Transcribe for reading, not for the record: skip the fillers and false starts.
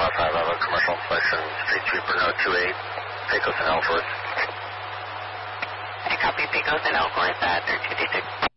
5550 commercial inspection, Street Sweeper No 28, Pecos and Ellsworth. I copy Pecos and Ellsworth at 32D6.